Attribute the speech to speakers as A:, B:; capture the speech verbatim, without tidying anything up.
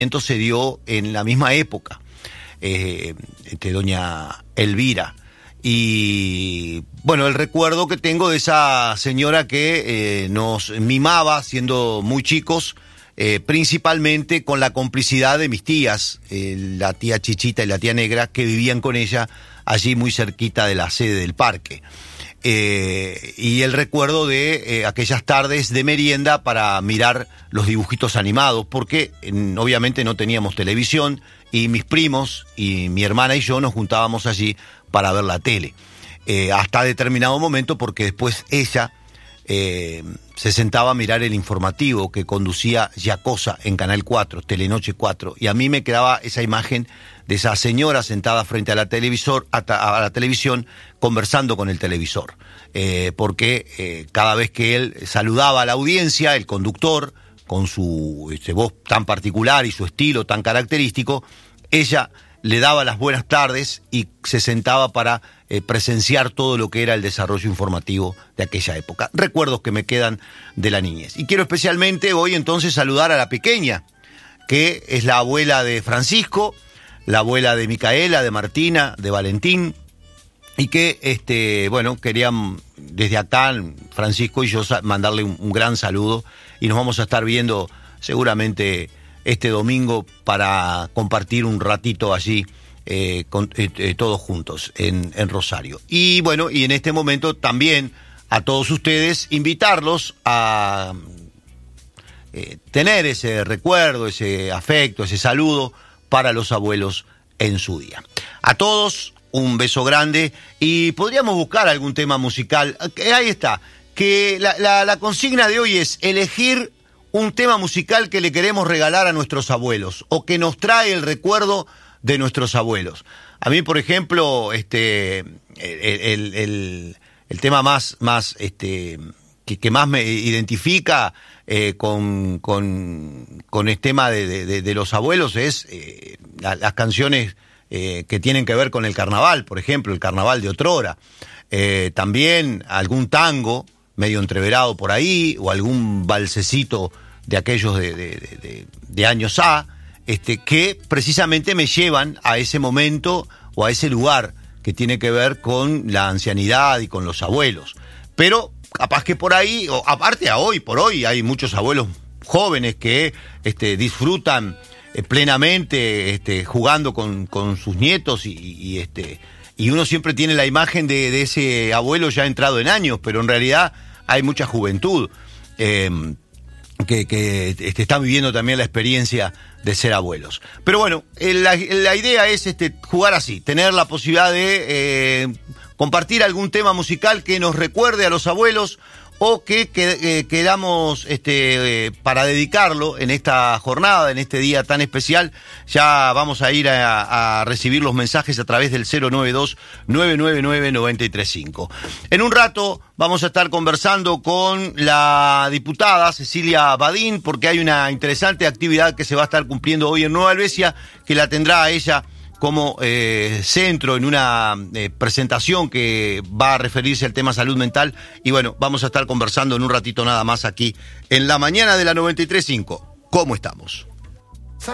A: se dio en la misma época, eh, de doña Elvira. Y bueno, el recuerdo que tengo de esa señora que eh, nos mimaba siendo muy chicos, eh, principalmente con la complicidad de mis tías, eh, la tía Chichita y la tía Negra, que vivían con ella allí muy cerquita de la sede del parque. Eh, y el recuerdo de eh, aquellas tardes de merienda para mirar los dibujitos animados, porque eh, obviamente no teníamos televisión y mis primos y mi hermana y yo nos juntábamos allí para ver la tele, eh, hasta determinado momento, porque después ella eh, se sentaba a mirar el informativo que conducía Yacosa en Canal cuatro, Telenoche cuatro, y a mí me quedaba esa imagen de esa señora sentada frente a la, televisor, a, a la televisión conversando con el televisor, eh, porque eh, cada vez que él saludaba a la audiencia, el conductor, con su este, voz tan particular y su estilo tan característico, ella le daba las buenas tardes y se sentaba para eh, presenciar todo lo que era el desarrollo informativo de aquella época. Recuerdos que me quedan de la niñez. Y quiero especialmente hoy entonces saludar a la pequeña, que es la abuela de Francisco, la abuela de Micaela, de Martina, de Valentín, y que, este, bueno, querían desde acá, Francisco y yo, mandarle un, un gran saludo, y nos vamos a estar viendo seguramente este domingo para compartir un ratito allí eh, con, eh, eh, todos juntos en, en Rosario. Y bueno, y en este momento también a todos ustedes invitarlos a eh, tener ese recuerdo, ese afecto, ese saludo para los abuelos en su día. A todos un beso grande y podríamos buscar algún tema musical. Ahí está, que la, la, la consigna de hoy es elegir un tema musical que le queremos regalar a nuestros abuelos o que nos trae el recuerdo de nuestros abuelos. A mí, por ejemplo, este el, el, el, el tema más, más este que, que más me identifica eh, con, con, con este tema de, de, de los abuelos es eh, la, las canciones eh, que tienen que ver con el carnaval, por ejemplo, el carnaval de otrora. Eh, también algún tango medio entreverado por ahí, o algún balsecito de aquellos de, de, de, de años A, este, que precisamente me llevan a ese momento o a ese lugar que tiene que ver con la ancianidad y con los abuelos. Pero capaz que por ahí, o aparte a hoy por hoy, hay muchos abuelos jóvenes que este, disfrutan eh, plenamente este, jugando con, con sus nietos y, y este... Y uno siempre tiene la imagen de, de ese abuelo ya entrado en años, pero en realidad hay mucha juventud eh, que, que este, está viviendo también la experiencia de ser abuelos. Pero bueno, la, la idea es este, jugar así, tener la posibilidad de eh, compartir algún tema musical que nos recuerde a los abuelos o que, que eh, queramos este, eh, para dedicarlo en esta jornada, en este día tan especial. Ya vamos a ir a, a recibir los mensajes a través del cero nueve dos, nueve nueve nueve, nueve tres cinco. En un rato vamos a estar conversando con la diputada Cecilia Badín, porque hay una interesante actividad que se va a estar cumpliendo hoy en Nueva Helvecia, que la tendrá ella como eh, centro en una eh, presentación que va a referirse al tema salud mental. Y bueno, vamos a estar conversando en un ratito nada más aquí en la mañana de la noventa y tres punto cinco. ¿Cómo estamos?